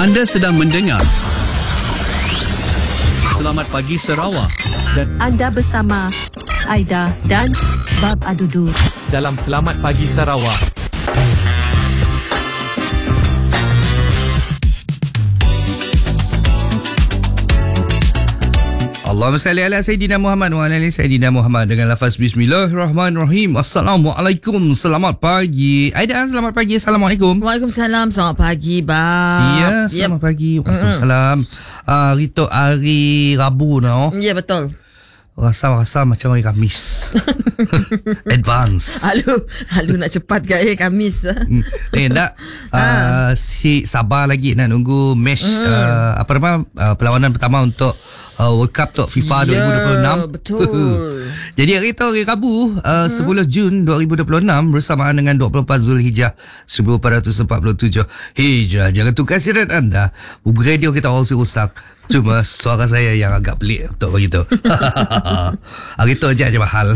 Anda sedang mendengar Selamat Pagi Sarawak dan Anda bersama Aida dan Bab Adudu dalam Selamat Pagi Sarawak. Allahumma salli ala Sayyidina Muhammad wa ala ali Sayyidina Muhammad dengan lafaz Bismillahirrahmanirrahim. Assalamualaikum, selamat pagi Aida, selamat pagi, Assalamualaikum. Waalaikumsalam, selamat pagi Bab. Ya, selamat pagi. Waalaikumsalam. Hari tu hari Rabu no. Ya, betul. Rasa macam hari Khamis. Advance. Alu nak cepat ke Khamis. Tak si sabar lagi nak nunggu match perlawanan pertama untuk World Cup tu FIFA 2026. Betul. Jadi hari tu hari Rabu 10 Jun 2026 bersamaan dengan 24 Zulhijjah 1447 Hijrah. Jangan tukar siaran anda. Radio kita orang rusak. Cuma suara saya yang agak pelik untuk begitu. Hari tu je mahal.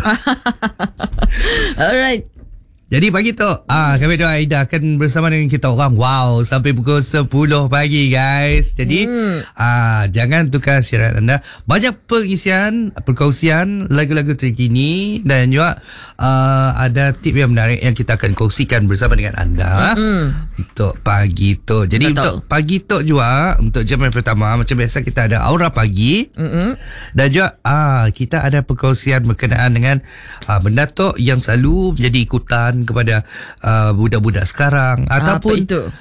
Alright. Jadi pagi tu kami doa Aida akan bersama dengan kita orang sampai pukul 10 pagi guys. Jadi jangan tukar siaran anda. Banyak pengisian, perkongsian lagu-lagu terkini dan juga ada tip yang menarik yang kita akan kongsikan bersama dengan anda untuk pagi tu. Jadi untuk pagi tu juga, untuk jam yang pertama macam biasa kita ada aura pagi dan juga kita ada perkongsian berkenaan dengan benda tu yang selalu menjadi ikutan kepada budak-budak sekarang ataupun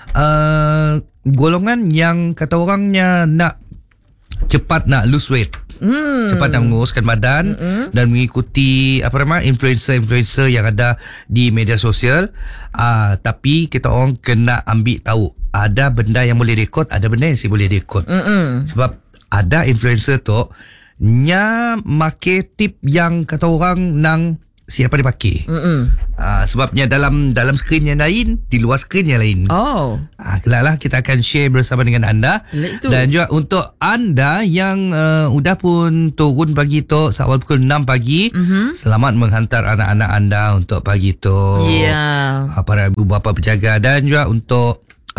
golongan yang kata orangnya nak cepat nak lose weight, cepat nak menguruskan badan dan mengikuti influencer-influencer yang ada di media sosial. Tapi kita orang kena ambil tahu ada benda yang boleh diikut, ada benda yang boleh diikut. Sebab ada influencer tu nya make tip yang kata orang nang siapa dia pakai. Sebabnya dalam skrin yang lain, di luar skrin yang lain. Kelaklah kita akan share bersama dengan anda. Dan juga untuk anda yang udah pun turun pagi tu awal pukul 6 pagi, selamat menghantar anak-anak anda untuk pagi tu. Para ibu bapa penjaga dan juga untuk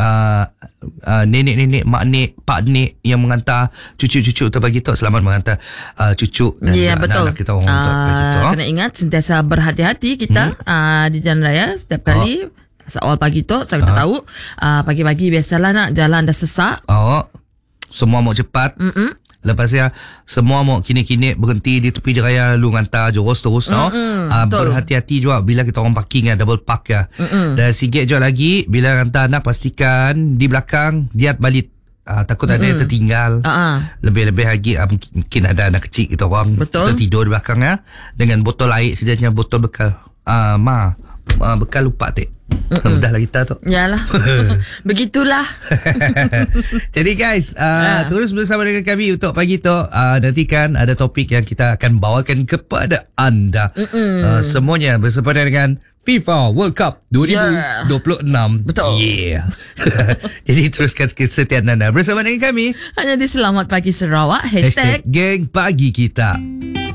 nenek-nenek, maknek, paknek yang menghantar cucu-cucu untuk pagi tu, selamat menghantar cucu dan anak-anak kita orang untuk pagi tu. Kena ingat sentiasa berhati-hati kita di jalan raya setiap kali awal pagi tu. Saya tak tahu pagi-pagi biasalah nak jalan dah sesak. Semua mau cepat. Lepas ya semua mau kini-kini berhenti di tepi raya lalu ngantar jurus terus berhati-hati juga bila kita orang parking double park ya. Dan sikit juga lagi bila hantar anak pastikan di belakang lihat balik. Takut ada yang tertinggal. Lebih-lebih lagi mungkin ada anak kecil kita orang tertidur di belakang ya, dengan botol air sedianya, botol bekal. Bekal lupa tak. Mudahlah kita tu. Yalah. Begitulah. Jadi guys, terus bersama dengan kami untuk pagi tu. Nantikan ada topik yang kita akan bawakan kepada anda. Semuanya bersempena dengan FIFA World Cup 2026. Betul. Jadi teruskan kesetiaan anda bersama dengan kami hanya di Selamat Pagi Sarawak. #Geng Pagi Kita.